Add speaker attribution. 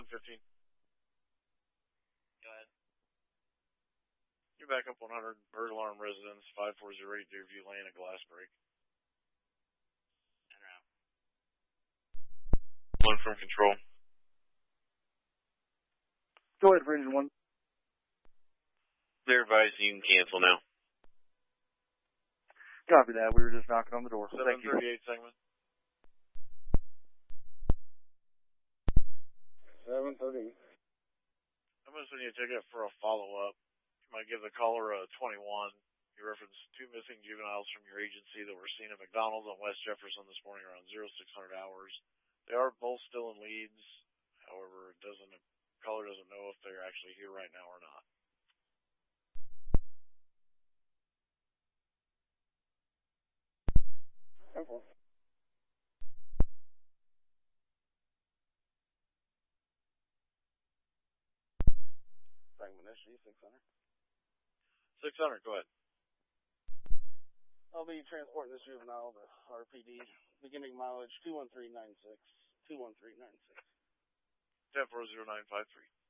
Speaker 1: 115.
Speaker 2: Go ahead.
Speaker 1: You're back up 100, Bird Alarm Residence, 5408 Deerview Lane, a glass break.
Speaker 2: And around.
Speaker 1: One from control.
Speaker 3: Go ahead for engine 1.
Speaker 1: They're advising you can cancel now.
Speaker 3: Copy that. We were just knocking on the door. Thank you.
Speaker 1: 738 segment.
Speaker 3: 738.
Speaker 1: I'm going to send you a ticket for a follow-up. You might give the caller a 21. You referenced 2 missing juveniles from your agency that were seen at McDonald's on West Jefferson this morning around 0600 hours. They are both still in leads. However, the caller doesn't know if they're actually here right now or not.
Speaker 3: Okay. Segment SG 600.
Speaker 1: 600, go ahead.
Speaker 3: I'll be transporting this juvenile to RPD, beginning mileage 21396. 21396.
Speaker 1: 10-40953.